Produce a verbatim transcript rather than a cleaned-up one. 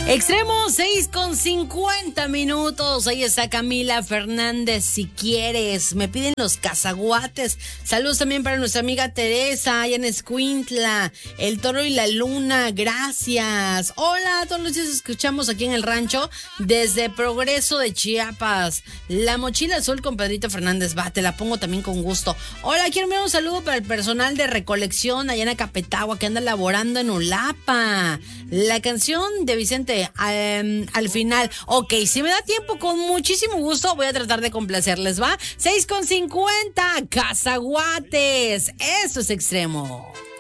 Extremo seis con cincuenta minutos. Ahí está Camila Fernández. Si quieres, me piden los cazaguates. Saludos también para nuestra amiga Teresa, allá en Escuintla. El Toro y la Luna, gracias. Hola, todos los días escuchamos aquí en el rancho desde Progreso de Chiapas. La mochila azul con Pedrito Fernández. Va, te la pongo también con gusto. Hola, quiero enviar un saludo para el personal de recolección allá en Acapetagua que anda laborando en Ulapa. La canción de Vicente Um, al final. Ok, si me da tiempo, con muchísimo gusto voy a tratar de complacerles, ¿va? seis con cincuenta, Cazaguates. Eso es Extremo.